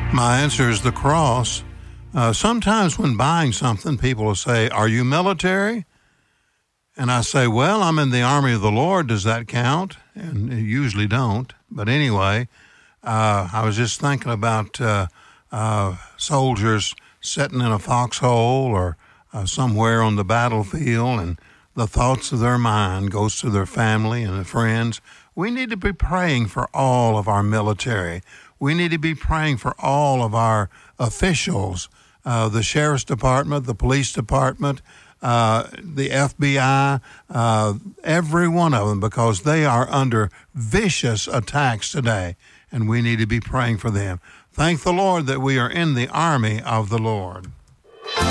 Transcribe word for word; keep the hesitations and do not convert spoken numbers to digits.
My answer is the cross. Uh, sometimes when buying something, people will say, "Are you military?" And I say, "Well, I'm in the army of the Lord. Does that count?" And they usually don't. But anyway, uh, I was just thinking about uh, uh, soldiers sitting in a foxhole or uh, somewhere on the battlefield, and the thoughts of their mind goes to their family and their friends. We need to be praying for all of our military. We need to be praying for all of our officials, uh, the sheriff's department, the police department, uh, the F B I, uh, every one of them, because they are under vicious attacks today, and we need to be praying for them. Thank the Lord that we are in the army of the Lord.